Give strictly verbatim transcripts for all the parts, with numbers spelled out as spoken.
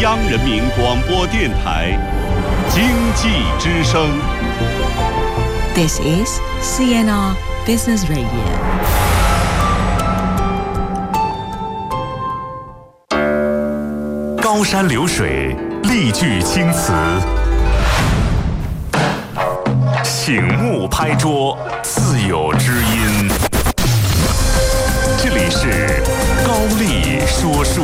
央人民广播电台经济之声。 This is C N R Business Radio。 高山流水，丽句青词，醒目拍桌，自有知音。这里是高丽说书。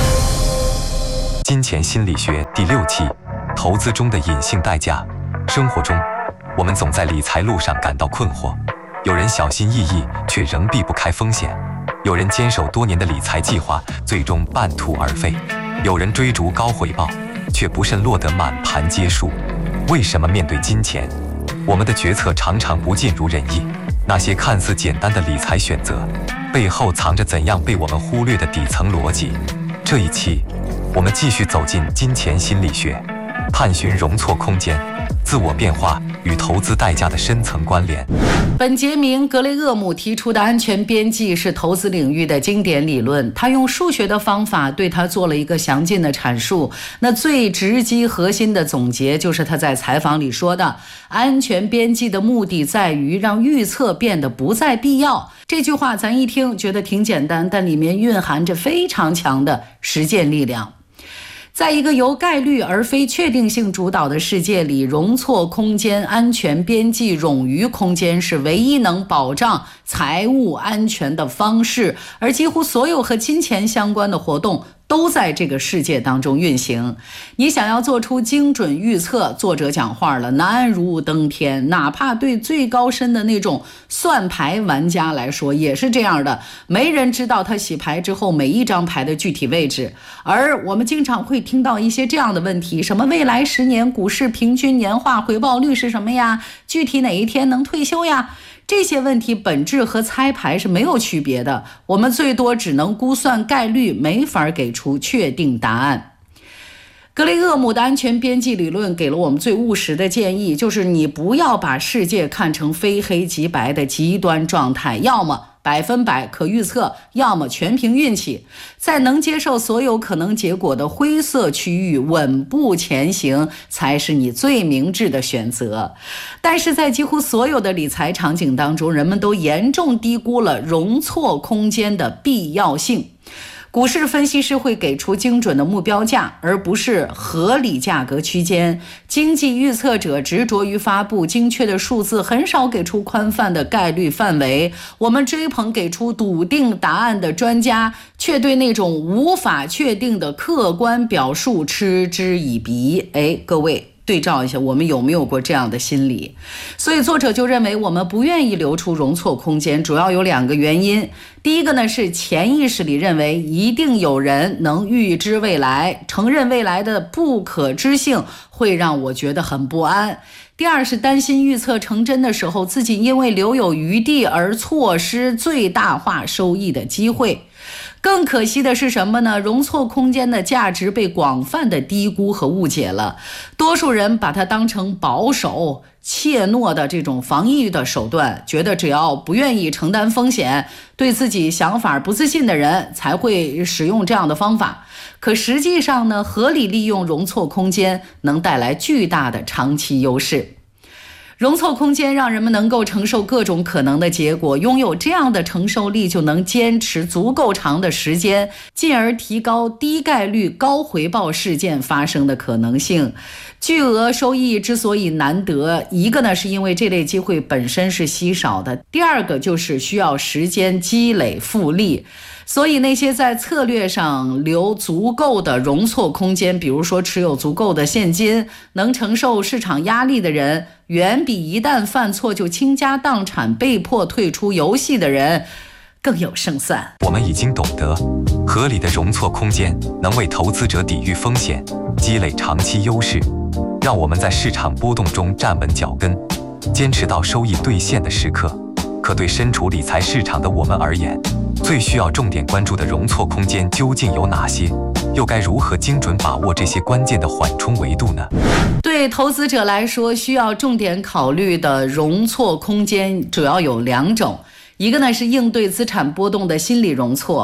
金钱心理学第六期，投资中的隐性代价。生活中，我们总在理财路上感到困惑，有人小心翼翼，却仍避不开风险；有人坚守多年的理财计划，最终半途而废；有人追逐高回报，却不慎落得满盘皆输。为什么面对金钱，我们的决策常常不尽如人意？那些看似简单的理财选择，背后藏着怎样被我们忽略的底层逻辑？这一期，我们继续走进金钱心理学，探寻容错空间、自我变化与投资代价的深层关联。 本杰明·格雷厄姆提出的安全边际是投资领域的经典理论，他用数学的方法对它做了一个详尽的阐述。那最直击核心的总结就是他在采访里说的：安全边际的目的在于让预测变得不再必要。这句话咱一听觉得挺简单，但里面蕴含着非常强的实践力量。在一个由概率而非确定性主导的世界里，容错空间、安全边际、冗余空间是唯一能保障财务安全的方式，而几乎所有和金钱相关的活动都在这个世界当中运行。你想要做出精准预测，作者讲话了，难如登天。哪怕对最高深的那种算牌玩家来说也是这样的，没人知道他洗牌之后每一张牌的具体位置。而我们经常会听到一些这样的问题，什么未来十年股市平均年化回报率是什么呀？具体哪一天能退休呀？这些问题本质和猜牌是没有区别的，我们最多只能估算概率，没法给出确定答案。格雷厄姆的安全边际理论给了我们最务实的建议，就是你不要把世界看成非黑即白的极端状态，要么百分百可预测，要么全凭运气。在能接受所有可能结果的灰色区域稳步前行，才是你最明智的选择。但是在几乎所有的理财场景当中，人们都严重低估了容错空间的必要性。股市分析师会给出精准的目标价，而不是合理价格区间。经济预测者执着于发布精确的数字，很少给出宽泛的概率范围。我们追捧给出笃定答案的专家，却对那种无法确定的客观表述嗤之以鼻。哎，各位对照一下，我们有没有过这样的心理？所以作者就认为我们不愿意留出容错空间，主要有两个原因。第一个呢，是潜意识里认为一定有人能预知未来，承认未来的不可知性会让我觉得很不安。第二是担心预测成真的时候，自己因为留有余地而错失最大化收益的机会。更可惜的是什么呢？容错空间的价值被广泛的低估和误解了。多数人把它当成保守、怯懦的这种防御的手段，觉得只要不愿意承担风险，对自己想法不自信的人才会使用这样的方法。可实际上呢，合理利用容错空间能带来巨大的长期优势。容错空间让人们能够承受各种可能的结果，拥有这样的承受力，就能坚持足够长的时间，进而提高低概率高回报事件发生的可能性。巨额收益之所以难得，一个呢是因为这类机会本身是稀少的，第二个就是需要时间积累复利。所以那些在策略上留足够的容错空间，比如说持有足够的现金，能承受市场压力的人，远比一旦犯错就倾家荡产被迫退出游戏的人更有胜算。 我们已经懂得，合理的容错空间能为投资者抵御风险，积累长期优势，让我们在市场波动中站稳脚跟，坚持到收益兑现的时刻。可对身处理财市场的我们而言，最需要重点关注的容错空间究竟有哪些？又该如何精准把握这些关键的缓冲维度呢？ 对投资者来说，需要重点考虑的容错空间主要有两种。一个呢是应对资产波动的心理容错。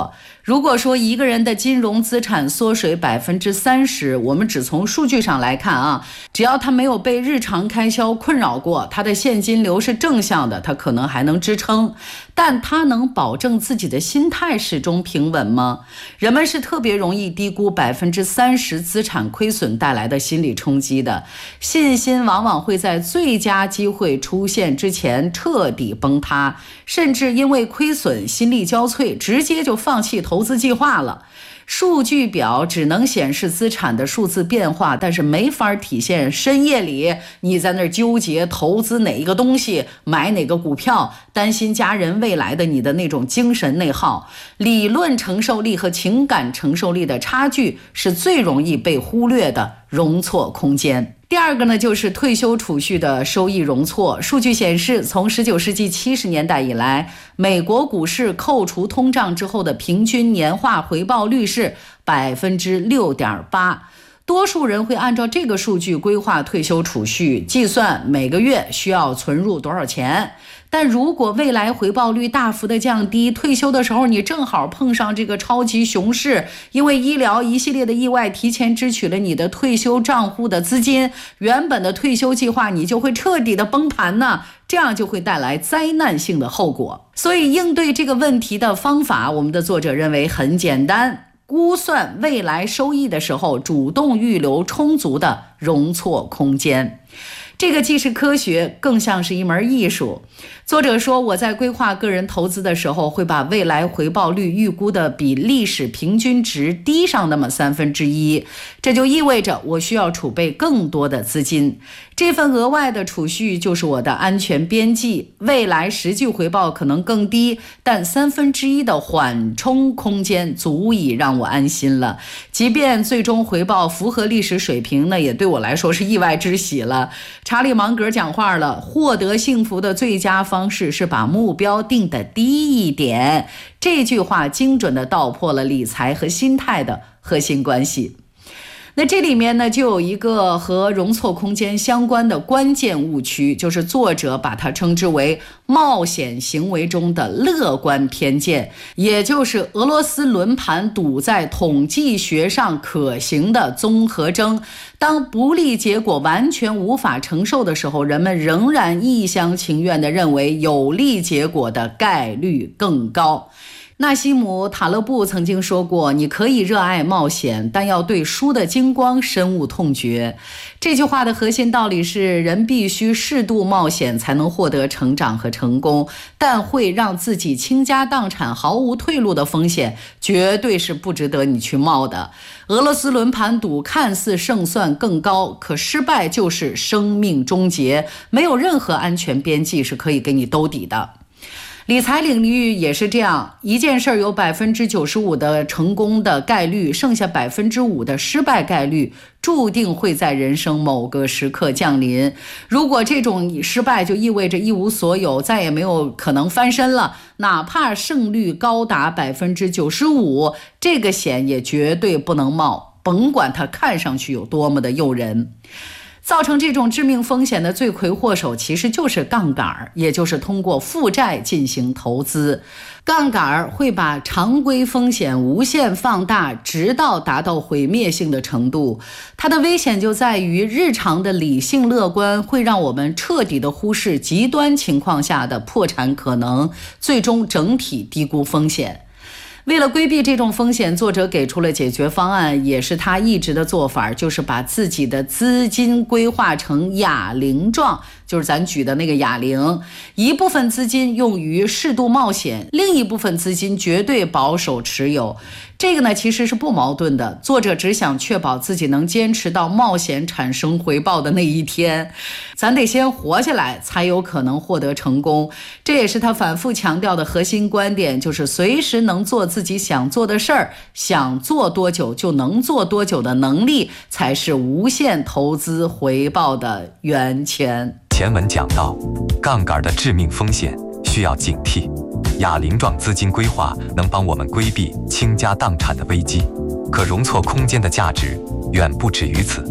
如果说一个人的金融资产缩水百分之三十，我们只从数据上来看啊，只要他没有被日常开销困扰过，他的现金流是正向的，他可能还能支撑。但他能保证自己的心态始终平稳吗？人们是特别容易低估百分之三十资产亏损带来的心理冲击的，信心往往会在最佳机会出现之前彻底崩塌，甚至因为亏损心力交瘁，直接就放弃投资计划了。数据表只能显示资产的数字变化，但是没法体现深夜里你在那儿纠结投资哪一个东西，买哪个股票，担心家人未来的你的那种精神内耗。理论承受力和情感承受力的差距是最容易被忽略的容错空间。第二个呢，就是退休储蓄的收益容错。数据显示，从十九世纪七十年代以来，美国股市扣除通胀之后的平均年化回报率是百分之六点八。多数人会按照这个数据规划退休储蓄，计算每个月需要存入多少钱。但如果未来回报率大幅的降低，退休的时候你正好碰上这个超级熊市，因为医疗一系列的意外提前支取了你的退休账户的资金，原本的退休计划你就会彻底的崩盘呢，这样就会带来灾难性的后果。所以应对这个问题的方法，我们的作者认为很简单，估算未来收益的时候，主动预留充足的容错空间。这个既是科学，更像是一门艺术。作者说，我在规划个人投资的时候，会把未来回报率预估的比历史平均值低上那么三分之一，这就意味着我需要储备更多的资金。这份额外的储蓄就是我的安全边际，未来实际回报可能更低，但三分之一的缓冲空间足以让我安心了。即便最终回报符合历史水平，那也对我来说是意外之喜了。查理芒格讲话了，获得幸福的最佳方式是把目标定得低一点。这句话精准地道破了理财和心态的核心关系。那这里面呢，就有一个和容错空间相关的关键误区，就是作者把它称之为冒险行为中的乐观偏见，也就是俄罗斯轮盘赌在统计学上可行的综合征。当不利结果完全无法承受的时候，人们仍然一厢情愿地认为有利结果的概率更高。纳西姆·塔勒布曾经说过，你可以热爱冒险，但要对输的精光深恶痛绝。这句话的核心道理是，人必须适度冒险才能获得成长和成功，但会让自己倾家荡产毫无退路的风险绝对是不值得你去冒的。俄罗斯轮盘赌看似胜算更高，可失败就是生命终结，没有任何安全边际是可以给你兜底的。理财领域也是这样，一件事有百分之九十五的成功的概率，剩下百分之五的失败概率，注定会在人生某个时刻降临。如果这种失败就意味着一无所有，再也没有可能翻身了，哪怕胜率高达百分之九十五，这个险也绝对不能冒，甭管它看上去有多么的诱人。造成这种致命风险的罪魁祸首其实就是杠杆，也就是通过负债进行投资。杠杆会把常规风险无限放大，直到达到毁灭性的程度。它的危险就在于，日常的理性乐观会让我们彻底的忽视极端情况下的破产可能，最终整体低估风险。为了规避这种风险，作者给出了解决方案，也是他一直的做法，就是把自己的资金规划成哑铃状，就是咱举的那个哑铃，一部分资金用于适度冒险，另一部分资金绝对保守持有。这个呢其实是不矛盾的，作者只想确保自己能坚持到冒险产生回报的那一天。咱得先活下来，才有可能获得成功。这也是他反复强调的核心观点，就是随时能做自己想做的事儿，想做多久就能做多久的能力，才是无限投资回报的源泉。 前文讲到，杠杆的致命风险需要警惕，哑铃状资金规划能帮我们规避倾家荡产的危机，可容错空间的价值远不止于此。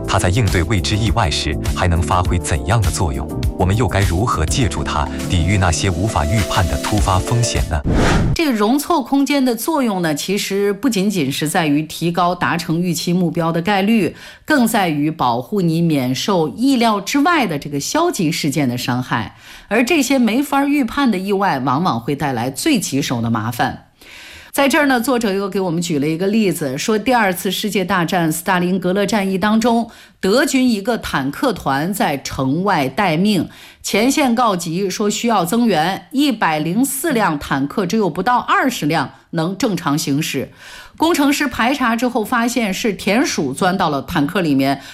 它在应对未知意外时还能发挥怎样的作用？我们又该如何借助它抵御那些无法预判的突发风险呢？ 这个容错空间的作用呢，其实不仅仅是在于提高达成预期目标的概率，更在于保护你免受意料之外的这个消极事件的伤害。而这些没法预判的意外，往往会带来最棘手的麻烦。在这儿呢，作者又给我们举了一个例子，说第二次世界大战斯大林格勒战役当中，德军一个坦克团在城外待命，前线告急说需要增援，一百零四辆坦克只有不到二十辆能正常行驶。工程师排查之后发现是田鼠钻到了坦克里面，